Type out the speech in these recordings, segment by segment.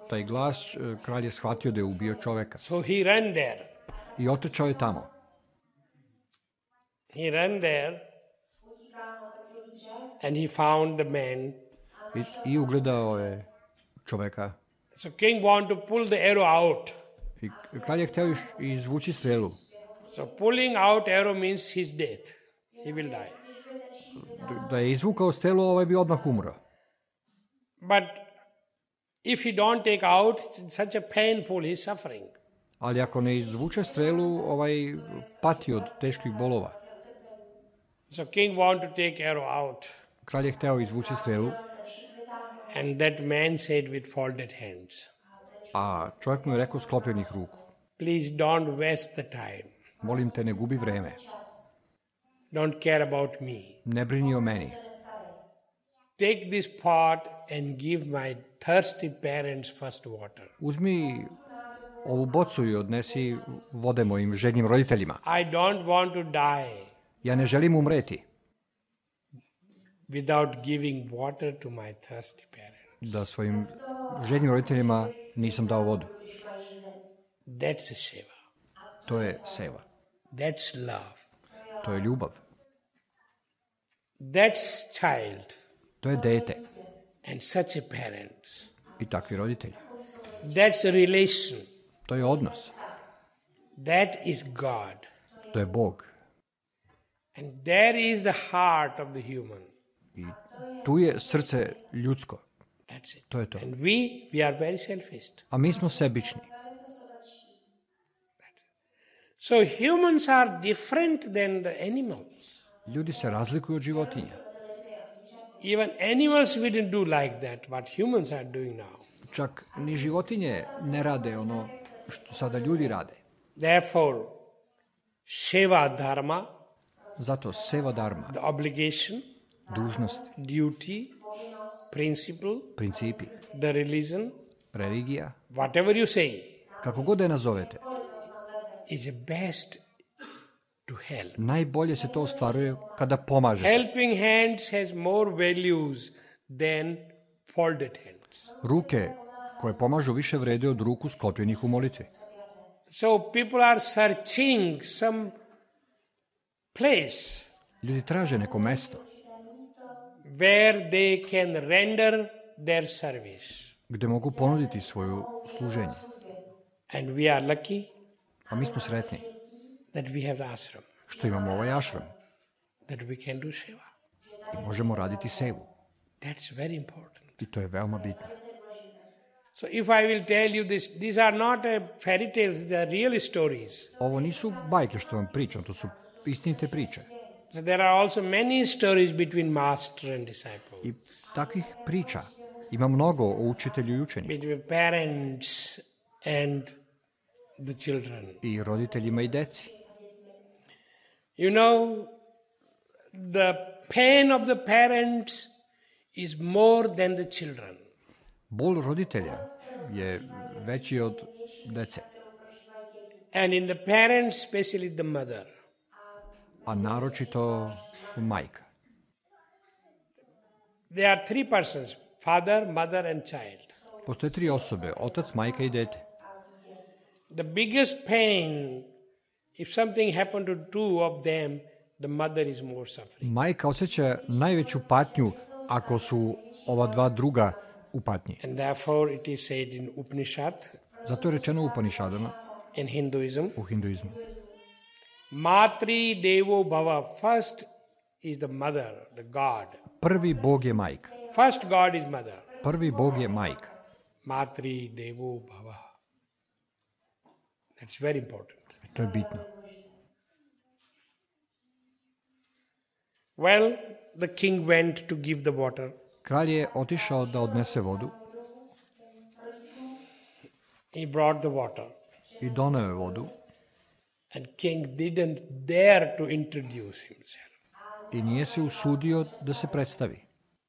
taj glas, kralj je shvatio da je ubio čoveka. So he ran there. I otrčao je tamo. He ran there and he found the man. I ugledao je čoveka. So king wanted to pull the arrow out. I kralj je hteo izvući strelu. So pulling out arrow means his death. He will die. Da je izvukao strelu, ovaj bi odmah umro. But if he don't take out, such a painful, he's suffering. Ali ako ne izvuče strelu, ovaj pati od teških bolova. So king wanted to take arrow out. Kralj je hteo izvući strelu. And that man said with folded hands. A čovjek mu je rekao sklopljenih ruku. Please don't waste the time. Molim te, ne gubi vreme. Don't care about me. Ne brini o meni. Take this pot and give my thirsty parents first water. Uzmi ovu bocu i odnesi vode mojim žednim roditeljima. I don't want to die. Ja ne želim umreti. Without giving water to my thirsty parents. Da svojim žednim roditeljima nisam dao vodu. That's a seva. To je seva. That's love. To je ljubav. That's child. To je dete. And such a parents. I takvi roditelji. That's a relation. To je odnos. That is God. To je Bog. And there is the heart of the human. I tu je srce ljudsko. That's it. To je to. And we are very selfish. A mi smo sebični. So humans are different than the animals. Ljudi se razlikuju od životinja. Even animals wouldn't do like that, what humans are doing now. Čak ni životinje ne rade ono što sada ljudi rade. Therefore, seva dharma, zato seva dharma, the obligation, dužnost, duty, principle, principi, the religion, religija, whatever you say, kako god da je nazovete, is best to help. Najbolje se to ostvaruje kada pomažete. Helping hands has more values than folded hands. Ruke koje pomažu više vrede od ruku sklopljenih u molitvi. So people are searching some place Ljudi traže neko mesto where they can render their service. gde mogu ponuditi svoju služenje. And we are lucky A mi smo sretni that we have the ashram, što imamo ovaj ašram that we can do seva. i možemo raditi sevu. That's very important. I to je veoma bitno. So if I will tell you this, these are not fairy tales, they are real stories. Ovo nisu bajke što vam pričam, to su istinite priče. So there are also many stories between master and disciple. I takvih priča ima mnogo o učitelju i učeniku. Between parents and the children. I roditeljima i deci. You know, the pain of the parents is more than the children. Bol roditelja je veći od dece. And in the parents, especially the mother. A naročito majka. There are three persons, father, mother and child. Postoje tri osobe, otac, majka i dete. The biggest pain, if something happened to two of them, the mother is more suffering. Majka osjeća najveću patnju ako su ova dva druga u patnji. And therefore it is said in Upanishad, Zato je rečeno u Upanišadama, in Hinduism, u hinduizmu. Matri Devo Bhava, first is the mother, the God. Prvi Bog je majka. First God is mother. Prvi Bog je majka. Matri Devo Bhava. That's very important. To je bitno. Well, the king went to give the water. Kralj je otišao da odnese vodu He brought the water. i doneo je vodu And king didn't dare to introduce himself. i nije se usudio da se predstavi.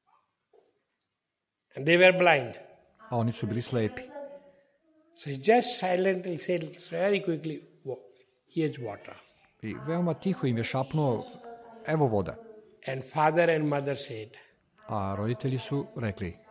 And they were blind. A oni su bili slepi. So he just silently said very quickly, here's water. I veoma tiho im je šapnuo, evo voda. And father and mother said, A roditelji su rekli,